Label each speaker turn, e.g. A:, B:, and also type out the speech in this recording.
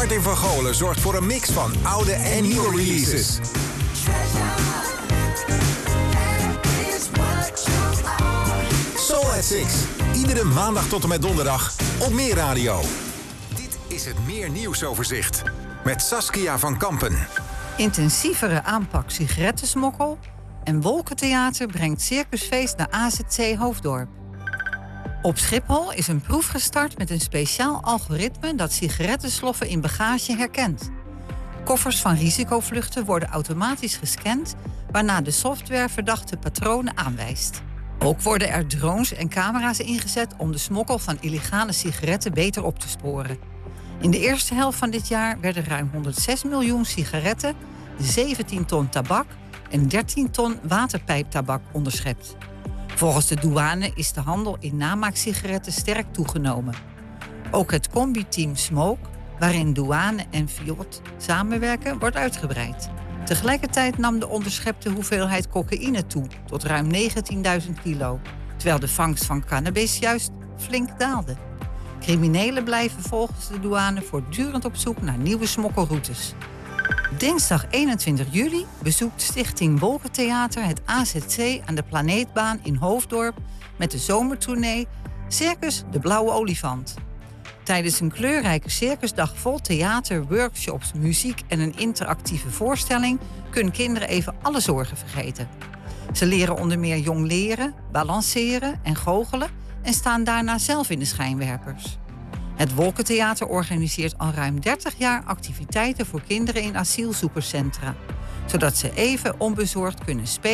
A: Martin van Golen zorgt voor een mix van oude en nieuwe releases. Soul at 6. Iedere maandag tot en met donderdag op Meer Radio. Dit is het Meer Nieuwsoverzicht met Saskia van Kampen.
B: Intensievere aanpak sigarettensmokkel en Wolkentheater brengt circusfeest naar AZC Hoofddorp. Op Schiphol is een proef gestart met een speciaal algoritme dat sigarettensloffen in bagage herkent. Koffers van risicovluchten worden automatisch gescand, waarna de software verdachte patronen aanwijst. Ook worden er drones en camera's ingezet om de smokkel van illegale sigaretten beter op te sporen. In de eerste helft van dit jaar werden ruim 106 miljoen sigaretten, 17 ton tabak en 13 ton waterpijptabak onderschept. Volgens de douane is de handel in namaaksigaretten sterk toegenomen. Ook het combi-team Smoke, waarin douane en Fiat samenwerken, wordt uitgebreid. Tegelijkertijd nam de onderschepte hoeveelheid cocaïne toe tot ruim 19.000 kilo, terwijl de vangst van cannabis juist flink daalde. Criminelen blijven volgens de douane voortdurend op zoek naar nieuwe smokkelroutes. Dinsdag 21 juli bezoekt Stichting Wolkentheater het AZC aan de Planeetbaan in Hoofddorp met de zomertournee Circus de Blauwe Olifant. Tijdens een kleurrijke circusdag vol theater, workshops, muziek en een interactieve voorstelling kunnen kinderen even alle zorgen vergeten. Ze leren onder meer jong leren, balanceren en goochelen en staan daarna zelf in de schijnwerpers. Het Wolkentheater organiseert al ruim 30 jaar activiteiten voor kinderen in asielzoekerscentra, zodat ze even onbezorgd kunnen spelen